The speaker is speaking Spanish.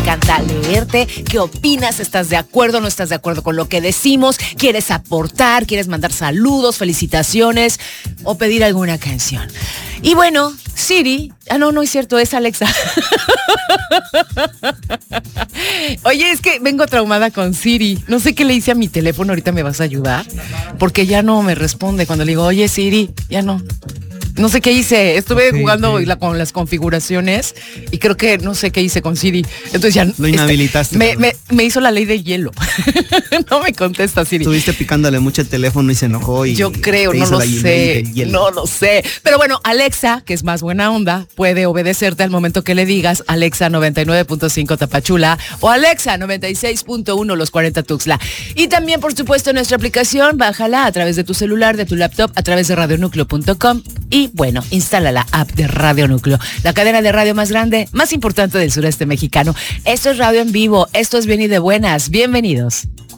encanta leerte. ¿Qué opinas? ¿Estás de acuerdo? ¿No estás de acuerdo con lo que decimos? ¿Quieres aportar? ¿Quieres mandar saludos, felicitaciones o pedir alguna canción? Y bueno, Siri, no es cierto, es Alexa. Oye, es que vengo traumada con Siri. No sé qué le hice a mi teléfono, ahorita me vas a ayudar, porque ya no me responde cuando le digo, oye Siri, ya no. No sé qué hice, estuve jugando con las configuraciones y creo que no sé qué hice con Siri. Entonces ya lo inhabilitaste. Me hizo la ley de hielo. No me contesta Siri. Estuviste picándole mucho el teléfono y se enojó. Yo creo, no lo sé. No lo sé. Pero bueno, Alexa, que es más buena onda, puede obedecerte al momento que le digas Alexa 99.5 Tapachula o Alexa 96.1 Los 40 Tuxtla. Y también, por supuesto, nuestra aplicación, bájala a través de tu celular, de tu laptop, a través de radionucleo.com y bueno, instala la app de Radio Núcleo, la cadena de radio más grande, más importante del sureste mexicano. Esto es radio en vivo, esto es Bien y de Buenas. Bienvenidos.